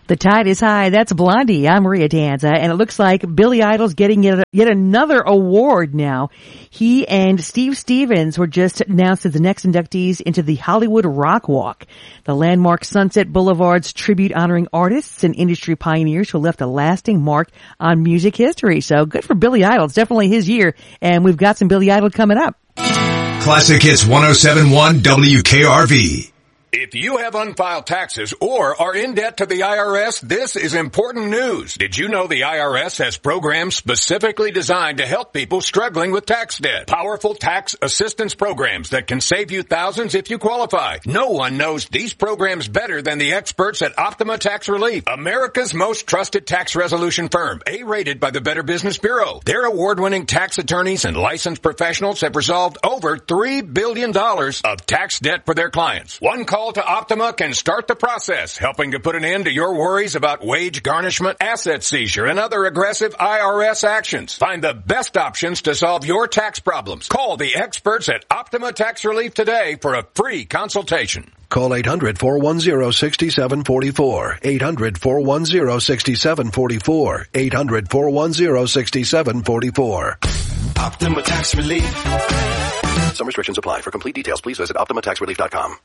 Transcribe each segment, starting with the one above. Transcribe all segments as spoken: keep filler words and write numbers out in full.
The tide is high. That's Blondie. I'm Maria Danza, and it looks like Billy Idol's getting yet, yet another award now. He and Steve Stevens were just announced as the next inductees into the Hollywood Rock Walk, the landmark Sunset Boulevard's tribute honoring artists and industry pioneers who left a lasting mark on music history. So good for Billy Idol. It's definitely his year, and we've got some Billy Idol coming up. Classic Hits one oh seven point one W K R V. If you have unfiled taxes or are in debt to the I R S, this is important news. Did you know the I R S has programs specifically designed to help people struggling with tax debt? Powerful tax assistance programs that can save you thousands if you qualify. No one knows these programs better than the experts at Optima Tax Relief, America's most trusted tax resolution firm, A-rated by the Better Business Bureau. Their award-winning tax attorneys and licensed professionals have resolved over three billion dollars of tax debt for their clients. One call to Optima can start the process, helping to put an end to your worries about wage garnishment, asset seizure, and other aggressive I R S actions. Find the best options to solve your tax problems. Call the experts at Optima Tax Relief today for a free consultation. Call eight hundred, four one zero, six seven four four. eight hundred, four one zero, six seven four four. eight hundred, four one zero, six seven four four. Optima Tax Relief. Some restrictions apply. For complete details, please visit optima tax relief dot com.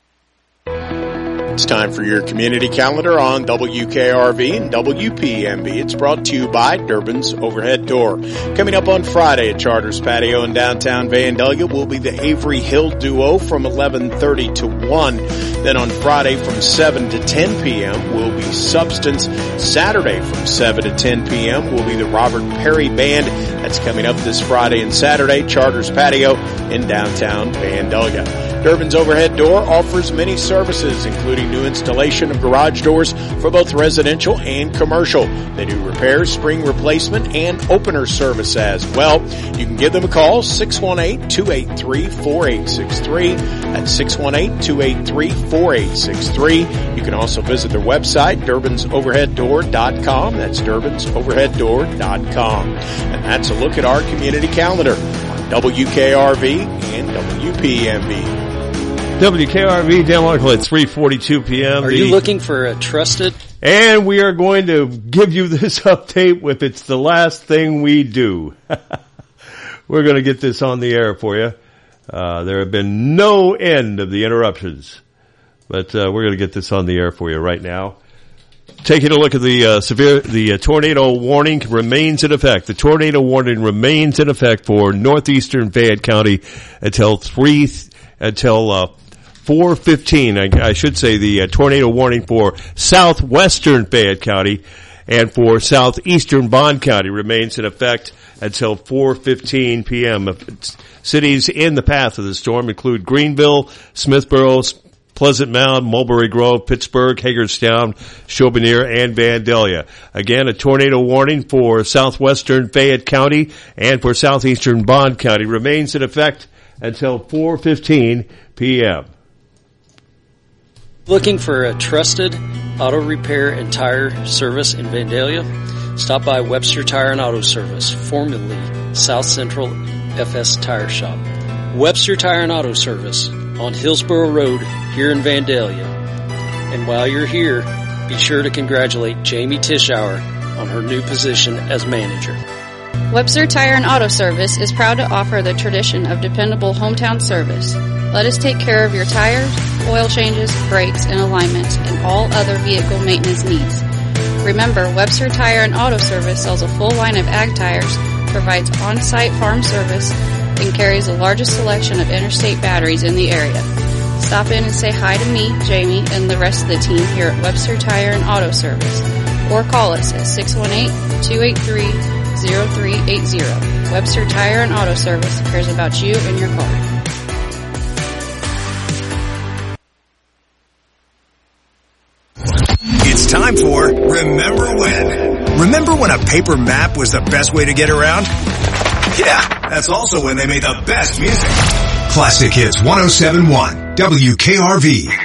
It's time for your community calendar on W K R V and W P M B. It's brought to you by Durbin's Overhead Door. Coming up on Friday at Charters Patio in downtown Vandalia will be the Avery Hill Duo from eleven thirty to one. Then on Friday from seven to ten p.m. will be Substance. Saturday from seven to ten p.m. will be the Robert Perry Band. That's coming up this Friday and Saturday, Charters Patio in downtown Vandalia. Durbin's Overhead Door offers many services, including new installation of garage doors for both residential and commercial. They do repairs, spring replacement, and opener service as well. You can give them a call, six one eight, two eight three, four eight six three. That's six one eight, two eight three, four eight six three. You can also visit their website, durbins overhead door dot com. That's durbins overhead door dot com. And that's a look at our community calendar on W K R V and W P M B. W K R V, Dan Markle at three forty-two p.m. Are you looking for a trusted? And we are going to give you this update if it's the last thing we do. We're going to get this on the air for you. Uh, there have been no end of the interruptions, but uh, we're going to get this on the air for you right now. Taking a look at the uh, severe, the uh, tornado warning remains in effect. The tornado warning remains in effect for northeastern Fayette County until three, until uh, four fifteen. I, I should say the uh, tornado warning for southwestern Fayette County and for southeastern Bond County remains in effect until four fifteen p.m. Cities in the path of the storm include Greenville, Smithboro, Pleasant Mound, Mulberry Grove, Pittsburgh, Hagerstown, Chauboneer, and Vandalia. Again, a tornado warning for southwestern Fayette County and for southeastern Bond County remains in effect until four fifteen p.m. Looking for a trusted auto repair and tire service in Vandalia? Stop by Webster Tire and Auto Service, formerly South Central F S Tire Shop. Webster Tire and Auto Service on Hillsborough Road here in Vandalia. And while you're here, be sure to congratulate Jamie Tischauer on her new position as manager. Webster Tire and Auto Service is proud to offer the tradition of dependable hometown service. Let us take care of your tires, oil changes, brakes, and alignments, and all other vehicle maintenance needs. Remember, Webster Tire and Auto Service sells a full line of ag tires, provides on-site farm service, and carries the largest selection of interstate batteries in the area. Stop in and say hi to me, Jamie, and the rest of the team here at Webster Tire and Auto Service. Or call us at six one eight, two eight three, zero three eight zero. Webster Tire and Auto Service cares about you and your car. It's time for Remember When. Remember when a paper map was the best way to get around? Yeah, that's also when they made the best music. Classic Hits one oh seven point one W K R V.